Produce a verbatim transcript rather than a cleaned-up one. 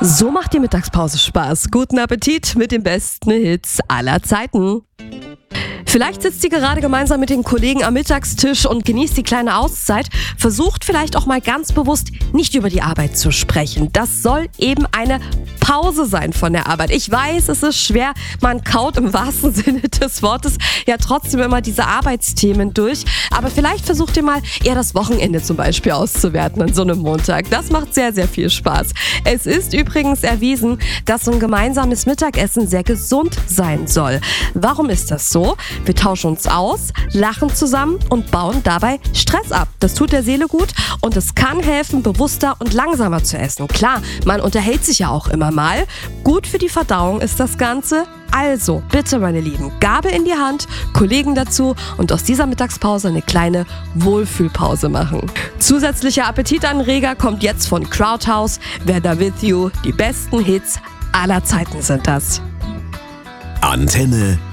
So macht die Mittagspause Spaß. Guten Appetit mit den besten Hits aller Zeiten. Vielleicht sitzt ihr gerade gemeinsam mit den Kollegen am Mittagstisch und genießt die kleine Auszeit. Versucht vielleicht auch mal ganz bewusst, nicht über die Arbeit zu sprechen. Das soll eben eine Pause sein von der Arbeit. Ich weiß, es ist schwer. Man kaut im wahrsten Sinne des Wortes ja trotzdem immer diese Arbeitsthemen durch. Aber vielleicht versucht ihr mal eher das Wochenende zum Beispiel auszuwerten an so einem Montag. Das macht sehr, sehr viel Spaß. Es ist übrigens erwiesen, dass so ein gemeinsames Mittagessen sehr gesund sein soll. Warum ist das so? Wir tauschen uns aus, lachen zusammen und bauen dabei Stress ab. Das tut der Seele gut und es kann helfen, bewusster und langsamer zu essen. Klar, man unterhält sich ja auch immer mal. Gut für die Verdauung ist das Ganze. Also, bitte meine Lieben, Gabel in die Hand, Kollegen dazu und aus dieser Mittagspause eine kleine Wohlfühlpause machen. Zusätzlicher Appetitanreger kommt jetzt von Crowdhouse. Weather with you, die besten Hits aller Zeiten sind das. Antenne